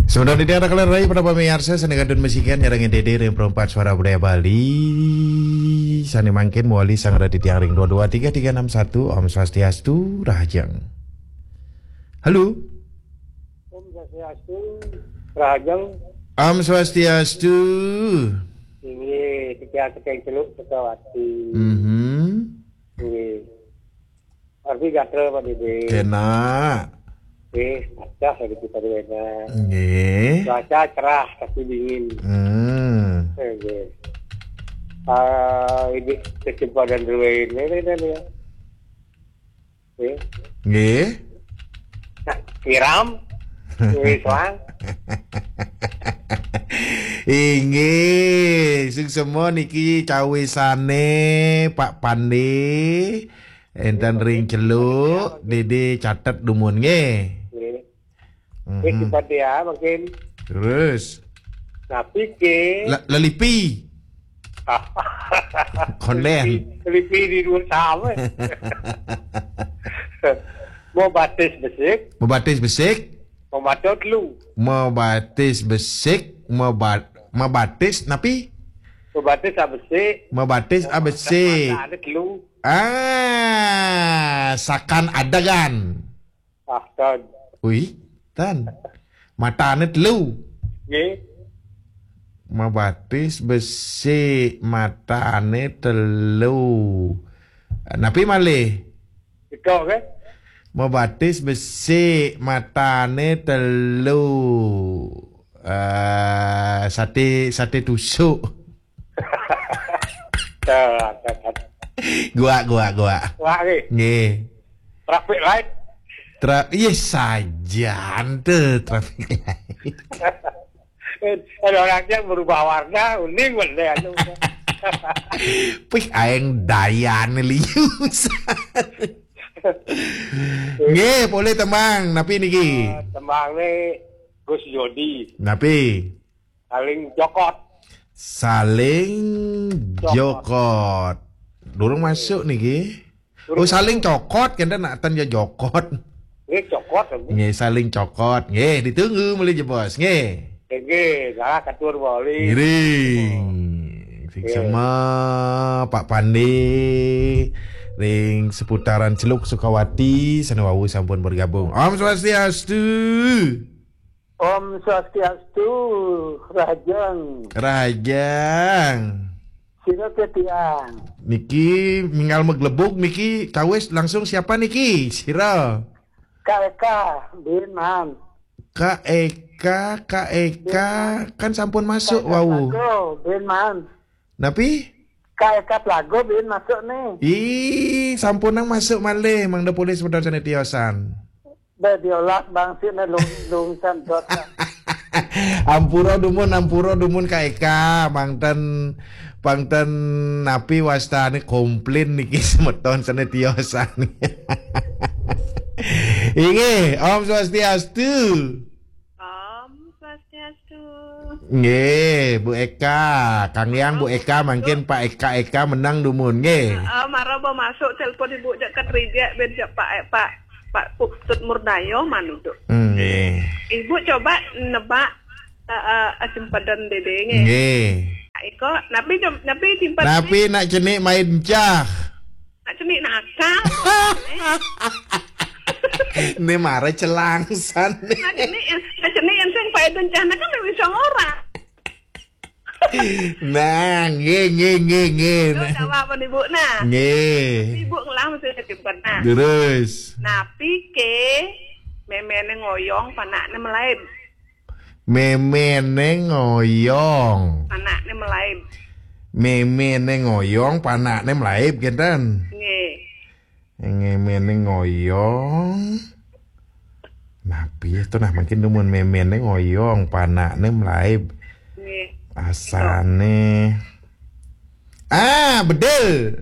Sebenarnya di arah kalian pada pemirsa senegadun mesikan nyarangin dede yang perempat suara budaya Bali. Sani mangkin muali sang radi tiang ring 223361 Om Swastiastu Rahajang. Halo. Om Swastiastu Rahajang. Om Swastiastu. Ini sekian celuk sekawati. Ini. Arti gatel Pak Dede. Kena. Baca saya kita dena. Nggih. Cuaca cerah tapi dingin. Nggih. Ini kecepatan dulu ini ya. Nggih. Kiram. Soang. Inggih, sing semua niki cawisane Pak Pandi. Enten ring celuk, Dede catet dumun nggih. Kita dia makin. Terus. Tapi ke. Lelipi. Konden. Lelipi di luar sama. Mau batis besik. Mau batis besik. Mau batot lu. Mau batis besik. Mau batis napi. Mau batis abesik. Mau batis abesik. Sakan adagan. Tan. Wih, tan. Matane telu. Nggih. Mabatis besi matane telu. Napi malih? Itu ke? Mabatis besi matane telu. Sate tusuk. Gua. Wah, Nggih. traffic light. Yes saja ante traffic light. Ada orang yang berubah warna, uning wala anu. Pih aeng dayan lius. Nggih, boleh temang, napi niki? Temang ni Gus Jodi. Napi? Saling jokot. Durung masuk niki. Oh, saling cokot kan nak tan ya jokot. Nggih, cokot. Nggih, saling cokot. Nggih, ditunggu meli je bos. Nggih. Nggih, salah katur boli. Giring. Sing sama Pak Pandi. Ring seputaran Celuk Sukawati Sanewawu sampun bergabung. Om Swastiastu. Om Swastiastu Rahajang. Sira ketiang. Niki minggal meglebuk niki kawis langsung siapa niki? Sira. KK Binan. KEK kan sampun masuk wau. Binan. Napi? KK Plago bin masuk nih. Ih, sampun nang masuk malih mang de polis pedal sana tiosan. Diolah bangsit na lungsan dota. Ampura dumun KEK Pangten napi wastane komplain niki semeton sana tiosan. Inge, Om Swastiastu. Om Swastiastu. Nggih, Bu Eka, Kang Yang Bu Eka mungkin Pak Eka menang dumun nggih. Maraba masuk telepon Ibu dekat Rijak ben Pak Putut Murdayo manuduk. Nggih. Ibu coba nebak simpadan Dede nggih. Nggih. Iko napi simpan. Napi nak cenik main cah. Nak cenik nakal. Ini marah celangsan. Nah cenik yang sing paedon cahna kan wis ora. Nah, nggih. Jawab Ibu nah. Nggih. Ibu ngelah mesti simpan nah. Terus. Napi ke memene ngoyong panakne melain. Memene ngoyong. Panakne melain. Memene ngoyong panakne melaib kinten. Nggih. Memene ngoyong. Napi itu nah mungkin dumun memene ngoyong panakne melaib. Nggih. Asane. Bedel.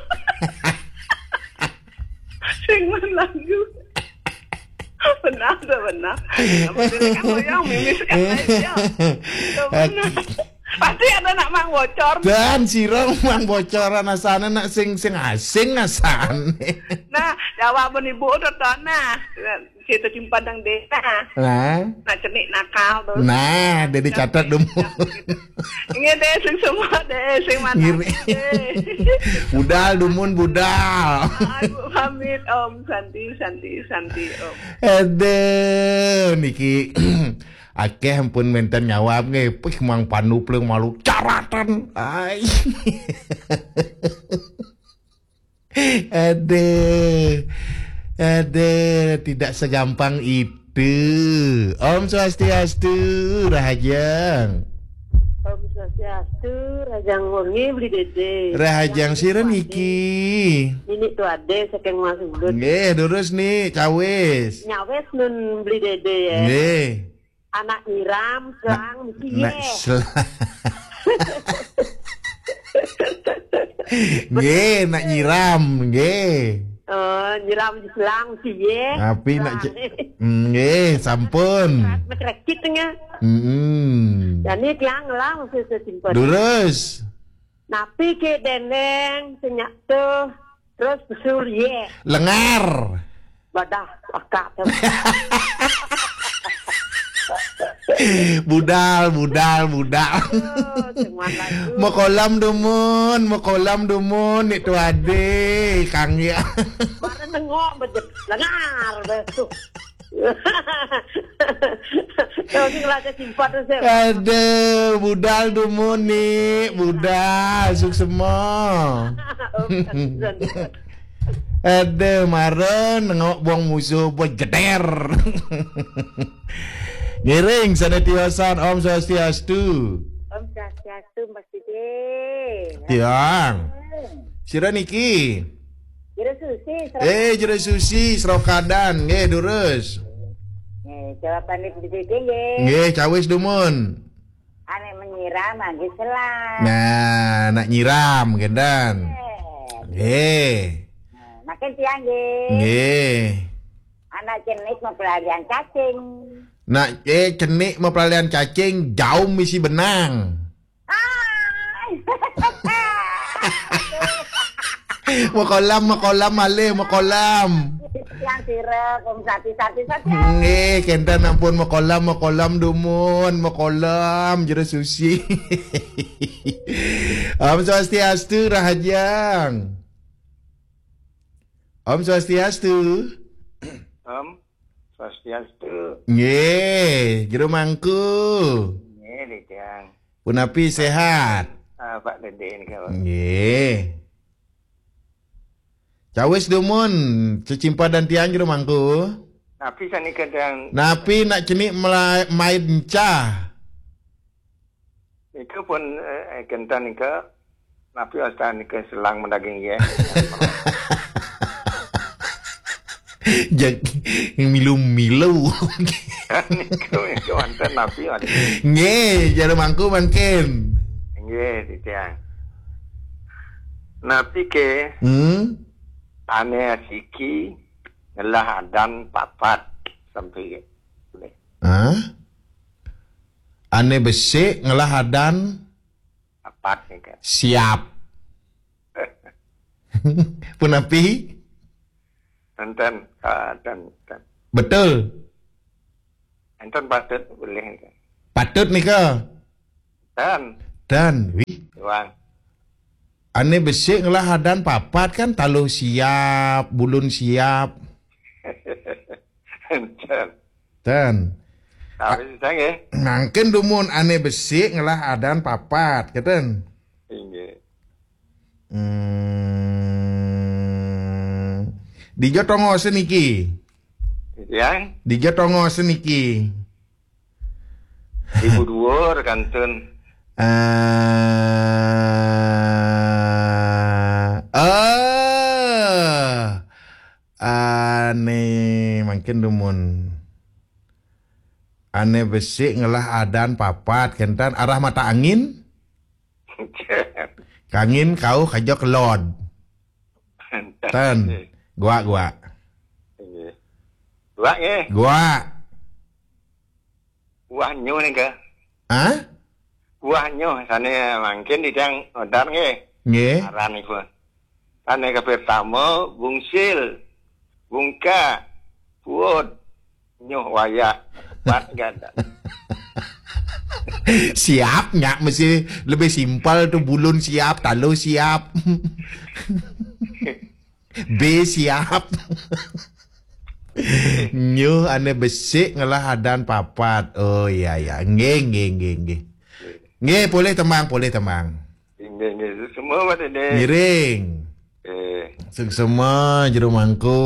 Sing lagu. Benar. Kan ngoyong mimis kan aja. Pasti ada nak mang bocor. Dan sira mang bocoran asane nak sing asing asane. Nah, jawab Ibu udah nah. Kita simpan dang desa. Nah. Nak cenik nakal tuh. Nah, dia dicatat dulu. Nge deh sing semua deh sing mana. Ngiri. Budal dumun budal. Aku pamit Om Santi Om. Aduh, niki akeh ampun menten nyawam nge, pih mang panu pleung malu caratan. Ai. Aduh, tidak segampang itu. Om Swastiastu, Rahajang. Om Swastiastu, Rajang Wengi beli dede. Rahajang siren iki. Ini tuh ade saking masuk dulu. Nggih, terus nih cawis. Nyawes nun beli dede ya. Nggih. Anak nyiram, selang, mesti ye. Nggih, nak nyiram, nggih. Nyiram di selang, mesti ye. Tapi nak nggih, sampun. Metrekit tengah. Dan ini tiang lah mesti sesimpan. Lurus. Napi ke dendeng, senyak tuh, terus besul ye. Lengar. Badah, akak. Budal. Mau kolam dumun itu ade Kang ya. Barang nengok bedet lengar betul. Terus ngelaca simpat terus. Aduh, budal dumun nih, budal suk semua. Aduh, maren nengok buang musuh buat jeder. Ngiring sanatiosan Om Swastiastu. Om Swastiastu mesti deh. Tiang. Sira niki. Jere susi serokadan nggih durus. Jawaban iki nggih. Nggih, cawis dumun. Ane menyiram lagi selang. Nah, nak nyiram gendan. Nggih. Makin tiang nggih. Nggih. Anak jenis mempelajari cacing. Nak cenik mempelalian cacing jauh misi benang. Mau kolam malih mau kolam. Yang sirep sati. Nggih, kentan ampun mau kolam dumun, mau kolam jero susi. Om Swastiastu Rahajang. Om Swastiastu. Om Swastiastu. Nggih, jero mangku. Nggih, Tiang. Punapi sehat. Pak Dede ini kawan. Nggih. Cawis dumun, cecimpa dan tiang jero mangku. Napi sani kadang. Napi nak cenik main cah. Itu pun kentan nika. Napi asal nika selang mendaging ya. Jadi milu. Nika itu antar napi. Nggih, jero mangku mangkin. Nggih, Tiang. Napi ke. Ane asiki ngelah adan papat sampai boleh. Ane besik ngelah adan Papat nih kan. siap. Punapi? Enten Betul. enten patut boleh kan. Patut nih ke? Dan wih. Wang. Ane besik ngelah adan papat kan taluh siap, bulun siap. Dan Tapi saya nangken dumun ane besik ngelah adan papat, keten. Inggih. Dijo tongo seniki. Yang Dijo tongo seniki. Ibu dhuwur kantun. Ane makin dumun. Ane besik ngelah adan papat kentan arah mata angin. Kangin kau kajok lod. Ten. Gua. Inggih. Gua nggih. Gua. Wah nyo nih ke. Hah? Wah nyo sane mangkin didang odar nggih. Nggih. Aran iku. Sane ke pertama bungsil. Bungka. Buot. Nyoh waya. Pat ganda. Siap nggak mesti lebih simpel tuh bulun siap, talo siap. B siap. Nyuh ane besik ngelah adan papat. Oh iya ya, nggih. Nggih, boleh temang. Ini semua mana deh. Miring. Semua jero mangko.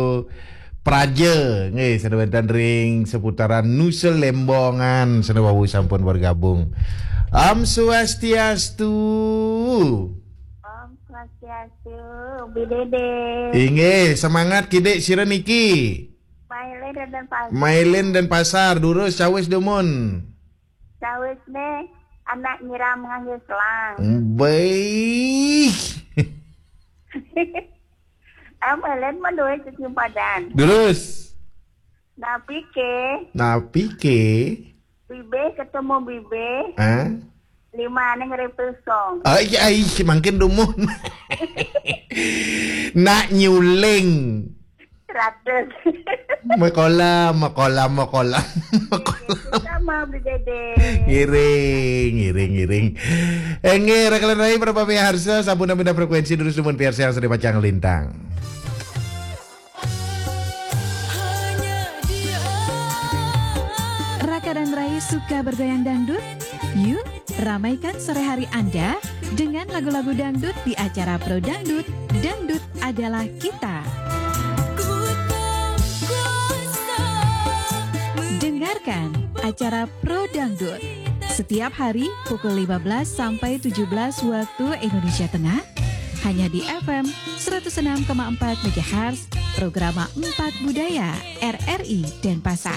Praja nggih sedewetan ring seputaran Nusa Lembongan sedewawu sampun bergabung. Om Swastiastu. Om Swastiastu, Bidede. Inggih, semangat kidek sira niki. Mailin dan pasar durus cawis demun. Cawis deh, anak nyiram ngangge selang. Baik. Mailin mendoe cium padan. Durus. Napi ke. Bibe ketemu bibe. Ah? 5 neng repesong. Ay, makin dumun. Nak nyuling. 100. Makola. Sama Bidede. Ngiring. Nggih, rekalan rai berapa piharsa sampun beda frekuensi durus dumun piharsa yang sedih pacang lintang. Raka dan Rai suka bergoyang dangdut? Yuk, ramaikan sore hari Anda dengan lagu-lagu dangdut di acara Pro Dangdut. Dangdut adalah kita. Dengarkan acara Pro Dangdut setiap hari pukul 15 sampai 17 waktu Indonesia Tengah hanya di FM 106,4 MHz Programa 4 Budaya RRI Denpasar.